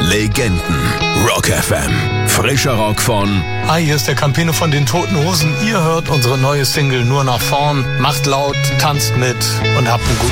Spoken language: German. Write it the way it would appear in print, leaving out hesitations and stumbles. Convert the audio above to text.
Legenden. Rock FM. Frischer Rock von... Hi, hier ist der Campino von den Toten Hosen. Ihr hört unsere neue Single Nur nach vorn. Macht laut, tanzt mit und habt einen guten